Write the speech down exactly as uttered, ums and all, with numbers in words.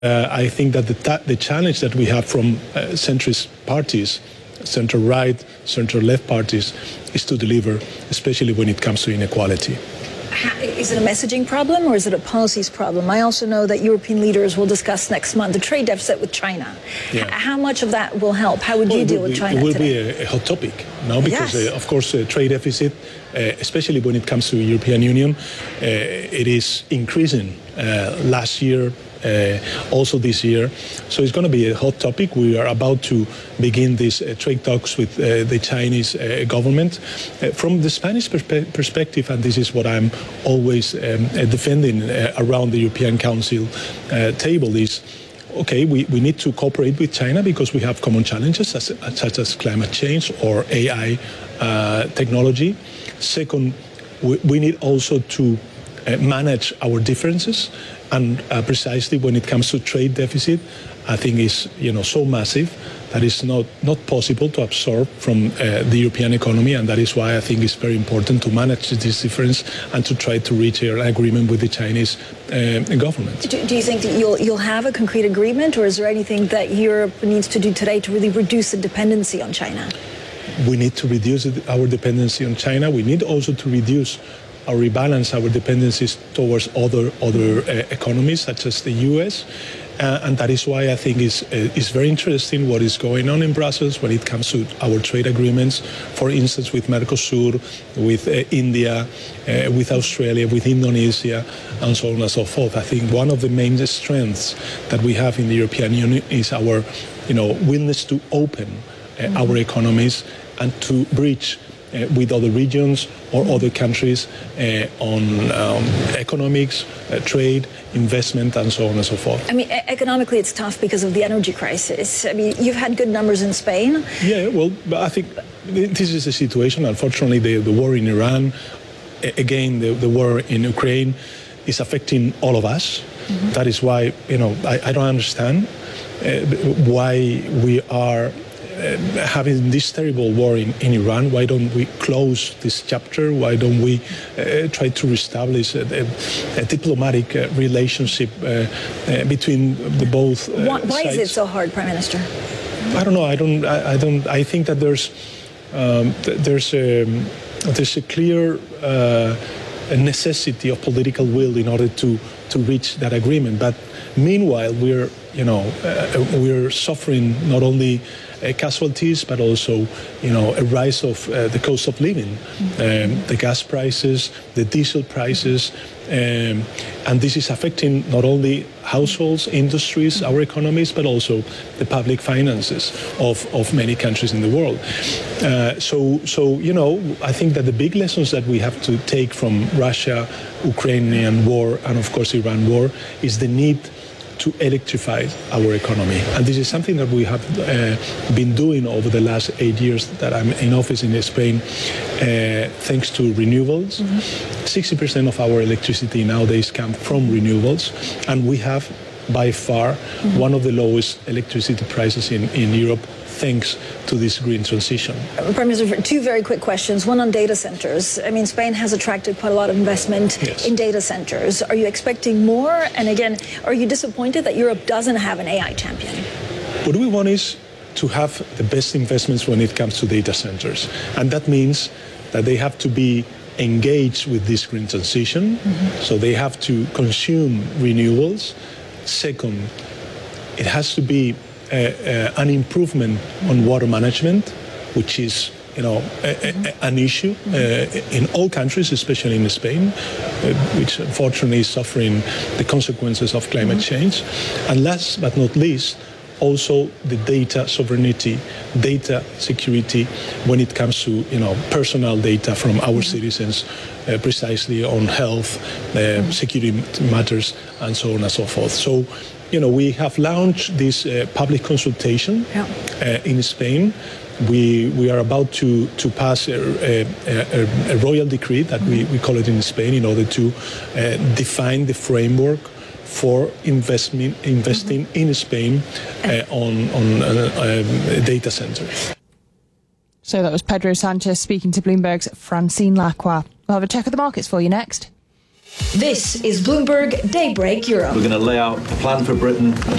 Uh, I think that the, ta- the challenge that we have from uh, centrist parties, center-right, center-left parties, is to deliver, especially when it comes to inequality. Is it a messaging problem or is it a policies problem? I also know that European leaders will discuss next month the trade deficit with China. Yeah. How much of that will help? How would well, you deal with be, China It will today? be a, a hot topic now because, yes. uh, of course, uh, trade deficit, uh, especially when it comes to the European Union, uh, it is increasing uh, last year. Uh, also this year. So it's going to be a hot topic. We are about to begin these uh, trade talks with uh, the Chinese uh, government. Uh, from the Spanish perspe- perspective, and this is what I'm always um, uh, defending uh, around the European Council uh, table, is okay, we, we need to cooperate with China because we have common challenges as, such as climate change or A I uh, technology. Second, we, we need also to uh, manage our differences. And uh, precisely when it comes to trade deficit, I think is you know so massive that it's not, not possible to absorb from uh, the European economy, and that is why I think it's very important to manage this difference and to try to reach an agreement with the Chinese uh, government. Do, do you think that you'll you'll have a concrete agreement, or is there anything that Europe needs to do today to really reduce the dependency on China? We need to reduce our dependency on China. We need also to reduce or rebalance our dependencies towards other other uh, economies, such as the U S. Uh, and that is why I think it's, uh, it's very interesting what is going on in Brussels when it comes to our trade agreements, for instance, with Mercosur, with uh, India, uh, with Australia, with Indonesia, and so on and so forth. I think one of the main strengths that we have in the European Union is our, you know, willingness to open uh, mm-hmm. our economies and to bridge Uh, with other regions or other countries uh, on um, economics, uh, trade, investment, and so on and so forth. I mean, e- economically it's tough because of the energy crisis. I mean, you've had good numbers in Spain. Yeah, well, I think this is the situation. Unfortunately, the, the war in Iran, again, the, the war in Ukraine is affecting all of us. Mm-hmm. That is why, you know, I, I don't understand uh, why we are Uh, having this terrible war in, in Iran. Why don't we close this chapter? Why don't we uh, try to reestablish a, a, a diplomatic uh, relationship uh, uh, between the both uh, why, why sides? is it so hard, Prime Minister? I don't know. I don't. I, I don't. I think that there's um, th- there's a there's a clear uh, a necessity of political will in order to to reach that agreement. But meanwhile, we're you know uh, we're suffering not only Uh, casualties, but also, you know, a rise of uh, the cost of living, um, the gas prices, the diesel prices, um, and this is affecting not only households, industries, our economies, but also the public finances of, of many countries in the world. Uh, so, so, you know, I think that the big lessons that we have to take from Russia, Ukrainian war, and of course Iran war is the need to electrify our economy. And this is something that we have uh, been doing over the last eight years that I'm in office in Spain, uh, thanks to renewables. Mm-hmm. sixty percent of our electricity nowadays comes from renewables, and we have by far mm-hmm. one of the lowest electricity prices in, in Europe, thanks to this green transition. Prime Minister, two very quick questions. One on data centers. I mean, Spain has attracted quite a lot of investment yes. in data centers. Are you expecting more? And again, are you disappointed that Europe doesn't have an A I champion? What we want is to have the best investments when it comes to data centers. And that means that they have to be engaged with this green transition. Mm-hmm. So they have to consume renewables. Second, it has to be Uh, uh, an improvement on water management, which is, you know, a, a, an issue uh, in all countries, especially in Spain, uh, which unfortunately is suffering the consequences of climate change. And last but not least, also the data sovereignty, data security when it comes to, you know, personal data from our citizens, uh, precisely on health, uh, security matters, and so on and so forth. So, you know, we have launched this uh, public consultation yeah. uh, in Spain. We we are about to, to pass a, a, a, a royal decree that we, we call it in Spain in order to uh, define the framework for investment, investing mm-hmm. in Spain uh, on, on uh, um, data centers. So that was Pedro Sanchez speaking to Bloomberg's Francine Lacqua. We'll have a check of the markets for you next. This is Bloomberg Daybreak Europe. We're going to lay out a plan for Britain.